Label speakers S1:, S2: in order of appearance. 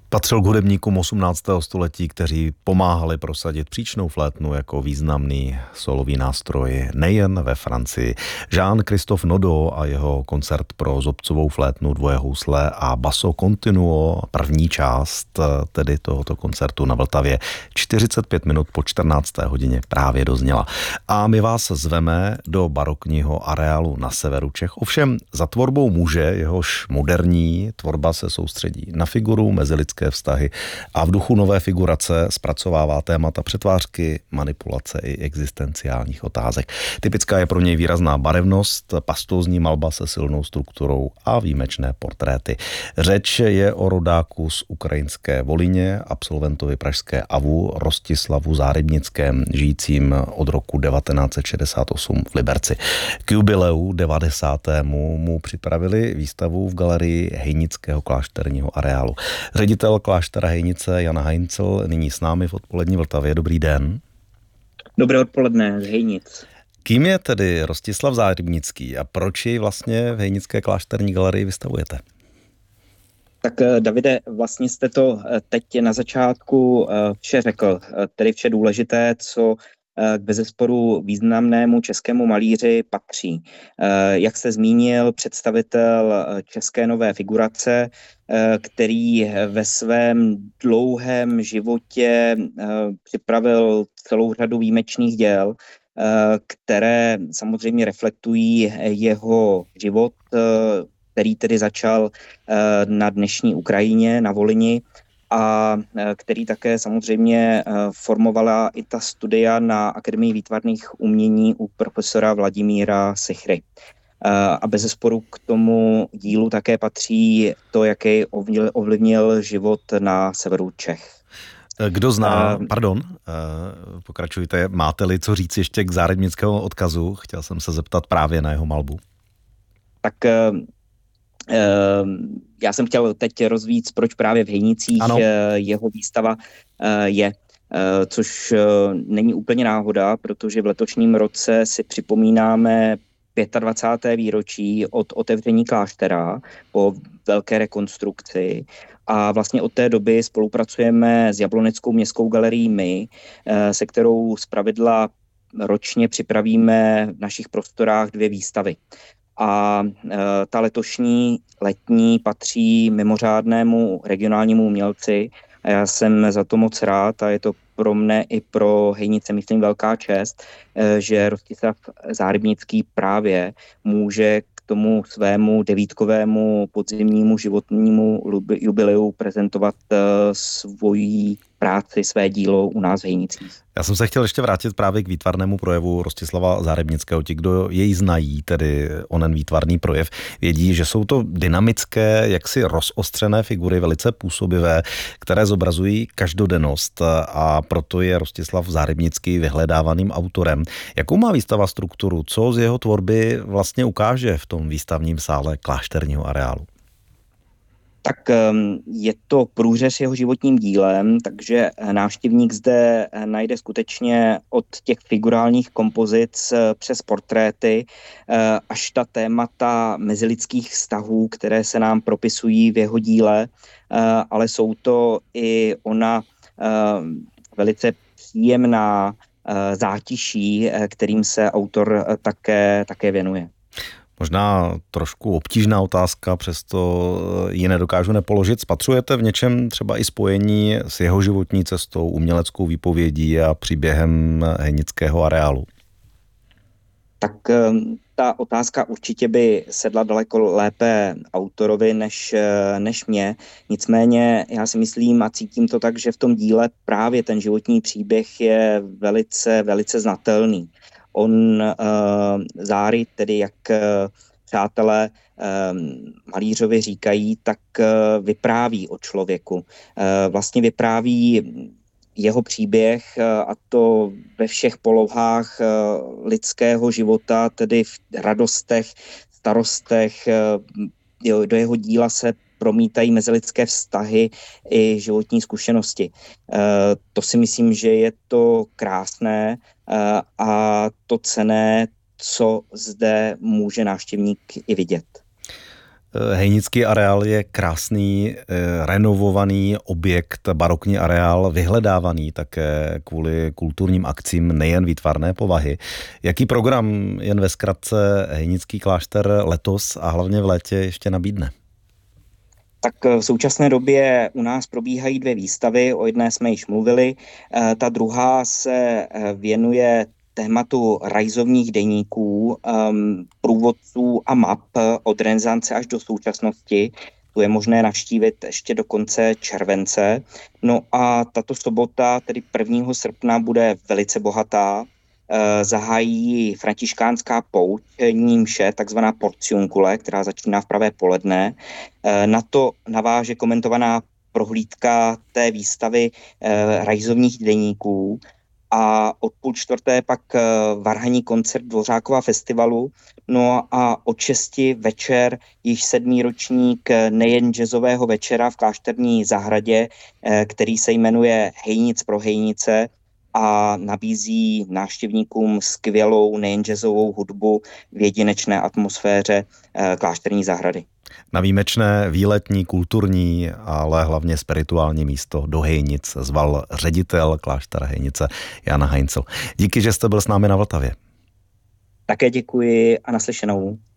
S1: Patřil k hudebníkům 18. století, kteří pomáhali prosadit příčnou flétnu jako významný solový nástroj nejen ve Francii. Jean-Christophe Nodot a jeho koncert pro zobcovou flétnu, dvoje housle a basso continuo, první část tedy tohoto koncertu na Vltavě, 45 minut po 14. hodině právě dozněla. A my vás zveme do barokního areálu na severu Čech. Ovšem za tvorbou muže, jehož moderní tvorba se soustředí na figuru, mezilidské vztahy a v duchu nové figurace zpracovává témata přetvářky, manipulace i existenciálních otázek. Typická je pro něj výrazná barevnost, pastózní malba se silnou strukturou a výjimečné portréty. Řeč je o rodáku z ukrajinské Volyně, absolventovi pražské AVU Rostislavu Zárybnickém, žijícím od roku 1968 v Liberci. K jubileu 90. mu připravili výstavu v galerii Hejnického klášterního areálu. Ředitel kláštera Hejnice Jan Heinzel nyní s námi v odpolední Vltavě. Dobrý den.
S2: Dobré odpoledne z Hejnic.
S1: Kým je tedy Rostislav Zárybnický a proč ji vlastně v Hejnické klášterní galerii vystavujete?
S2: Tak Davide, vlastně jste to teď na začátku vše řekl, tedy vše důležité, co k bezesporu významnému českému malíři patří. Jak jste zmínil, představitel české nové figurace, který ve svém dlouhém životě připravil celou řadu výjimečných děl, které samozřejmě reflektují jeho život, který tedy začal na dnešní Ukrajině, na Volyni, a který také samozřejmě formovala i ta studia na Akademii výtvarných umění u profesora Vladimíra Sichry. A bezesporu k tomu dílu také patří to, jaký ovlivnil život na severu Čech.
S1: Kdo zná, pokračujte, máte-li co říct ještě k Zárybnického odkazu? Chtěl jsem se zeptat právě na jeho malbu.
S2: Tak já jsem chtěl teď rozvíct, proč právě v Hejnicích jeho výstava je, což není úplně náhoda, protože v letošním roce si připomínáme 25. výročí od otevření kláštera po velké rekonstrukci. A vlastně od té doby spolupracujeme s Jabloneckou městskou galerií My, se kterou zpravidla ročně připravíme v našich prostorách 2 výstavy. A ta letošní letní patří mimořádnému regionálnímu umělci a já jsem za to moc rád a je to pro mne i pro Hejnice, myslím, velká čest, že Rostislav Zárybnický právě může k tomu svému 9kovému podzimnímu životnímu jubileu prezentovat svoji práci, své dílo u nás v Hejnicích.
S1: Já jsem se chtěl ještě vrátit právě k výtvarnému projevu Rostislava Zárybnického. Ti, kdo jej znají, tedy onen výtvarný projev, vědí, že jsou to dynamické, jaksi rozostřené figury, velice působivé, které zobrazují každodennost a proto je Rostislav Zárybnický vyhledávaným autorem. Jakou má výstava strukturu? Co z jeho tvorby vlastně ukáže v tom výstavním sále klášterního areálu?
S2: Tak je to průřez jeho životním dílem, takže návštěvník zde najde skutečně od těch figurálních kompozic přes portréty až ta témata mezilidských vztahů, které se nám propisují v jeho díle, ale jsou to i ona velice příjemná zátiší, kterým se autor také věnuje.
S1: Možná trošku obtížná otázka, přesto ji nedokážu nepoložit. Spatřujete v něčem třeba i spojení s jeho životní cestou, uměleckou výpovědí a příběhem Hejnického areálu?
S2: Tak ta otázka určitě by sedla daleko lépe autorovi než mě. Nicméně já si myslím a cítím to tak, že v tom díle právě ten životní příběh je velice, velice znatelný. On Záry, tedy jak přátelé malířovi říkají, tak vypráví o člověku. Vlastně vypráví jeho příběh a to ve všech polohách lidského života, tedy v radostech, starostech. Do jeho díla se promítají mezilidské vztahy i životní zkušenosti. To si myslím, že je to krásné a to cenné, co zde může návštěvník i vidět.
S1: Hejnický areál je krásný, renovovaný objekt, barokní areál, vyhledávaný také kvůli kulturním akcím nejen výtvarné povahy. Jaký program, jen ve zkratce, Hejnický klášter letos a hlavně v létě ještě nabídne?
S2: Tak v současné době u nás probíhají 2 výstavy, o jedné jsme již mluvili, ta druhá se věnuje tématu rajzovních deníků, průvodců a map od renesance až do současnosti. Tu je možné navštívit ještě do konce července. No a tato sobota, tedy 1. srpna, bude velice bohatá. Zahájí františkánská pouť, nímže takzvaná porciuncule, která začíná v pravé poledne. Na to naváže komentovaná prohlídka té výstavy rajzovních deníků a od 3:30 pak varhanní koncert Dvořákova festivalu. No a od 6 večer již 7. ročník nejen jazzového večera v klášterní zahradě, který se jmenuje Hejnic pro hejnice a nabízí návštěvníkům skvělou nejen jazzovou hudbu v jedinečné atmosféře klášterní zahrady.
S1: Na výjimečné výletní, kulturní, ale hlavně spirituální místo do Hejnic zval ředitel kláštera Hejnice Jan Heinzel. Díky, že jste byl s námi na Vltavě.
S2: Také děkuji a naslyšenou.